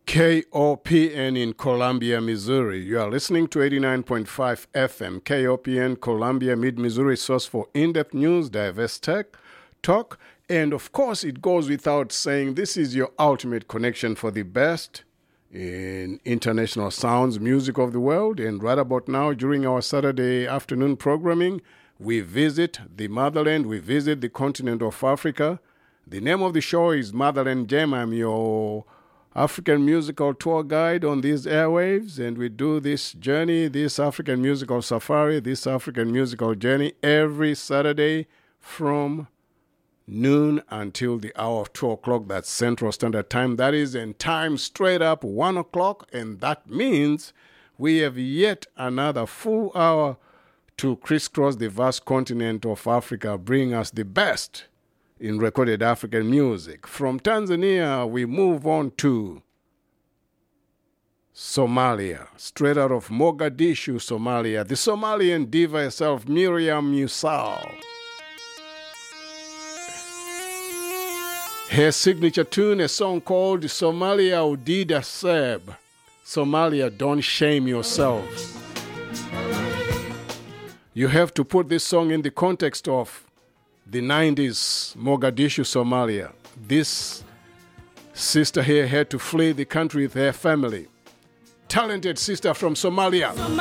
KOPN in Columbia, Missouri. You are listening to 89.5 FM. KOPN, Columbia, Mid-Missouri, source for in-depth news, diverse tech, talk, and of course, it goes without saying, this is your ultimate connection for the best in international sounds, music of the world. And right about now, during our Saturday afternoon programming, we visit the motherland, we visit the continent of Africa. The name of the show is Motherland Jam. I'm your African musical tour guide on these airwaves, and we do this journey, this African musical safari, this African musical journey every Saturday from noon until the hour of 2 o'clock. That's Central Standard Time. That is in time straight up 1 o'clock, and that means we have yet another full hour to crisscross the vast continent of Africa, bring us the best in recorded African music. From Tanzania, we move on to Somalia, straight out of Mogadishu, Somalia. The Somalian diva herself, Miriam Musal. Her signature tune, a song called Somalia Udida Seb. Somalia, don't shame yourselves. You have to put this song in the context of the 90s, Mogadishu, Somalia. This sister here had to flee the country with her family. Talented sister from Somalia.